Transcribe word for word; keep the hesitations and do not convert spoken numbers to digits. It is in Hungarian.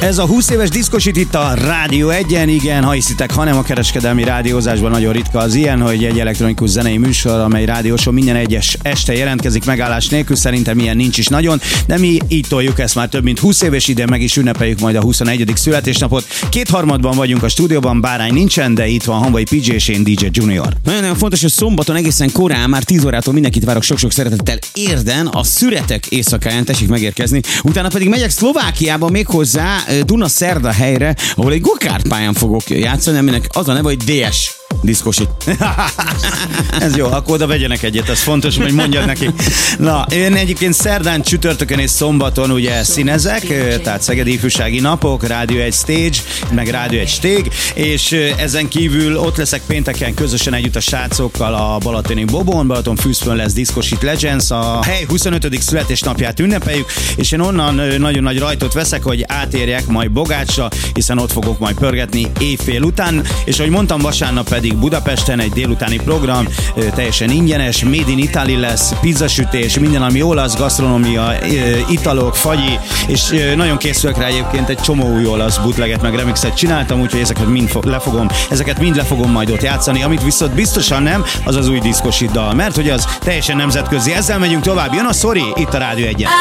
Ez a húsz éves diszkosit itt a Rádió egyen, igen, ha hiszitek, hanem a kereskedelmi rádiózásban nagyon ritka az ilyen, hogy egy elektronikus zenei műsor, amely rádióson minden egyes este jelentkezik megállás nélkül, szerintem ilyen nincs is nagyon, de mi így toljuk ezt már több mint húsz éves, idén meg is ünnepeljük majd a huszonegyedik születésnapot. Kétharmadban vagyunk a stúdióban, Bárány nincsen, de itt van Hamvai pé jé és én dé jé Junior. Nagyon-nagyon fontos, hogy szombaton egészen korán, már tíz órától mindenkit várok sok-sok szeretettel Érden, a Szüretek éjszakáján, tessék megérkezni. Utána pedig megyek Szlovákiába méghozzá Dunaszerda helyre, ahol egy gokártpályán fogok játszani, aminek az a neve, hogy dé es diszkosit. Ez jó, akkor oda vegyenek egyet, ez fontos, hogy mondjad neki. Na, én egyébként szerdán, csütörtökön és szombaton ugye színezek, tehát Szegedi Ifjúsági Napok, Rádió egy Stage, meg Rádió egy Stég, és ezen kívül ott leszek pénteken közösen együtt a srácokkal a Balatoni Bobon, Balatonfürdőn lesz Diszkosit Legends, a hely huszonötödik születésnapját ünnepeljük, és én onnan nagyon nagy rajtot veszek, hogy átérjek majd Bogácsra, hiszen ott fogok majd pörgetni éjfél után, és ahogy mondtam, vasárnap pedig Budapesten egy délutáni program, teljesen ingyenes, Made in Italy lesz, pizzasütés, minden, ami olasz, gasztronómia, italok, fagyi, és nagyon készülök rá, egyébként egy csomó új olasz bootleget meg remixet csináltam, úgyhogy ezeket mind lefogom, ezeket mind le fogom majd ott játszani, amit viszont biztosan nem, az az új diszkosit dal, mert hogy az teljesen nemzetközi. Ezzel megyünk tovább, jön a Sorry itt a Rádió egyen.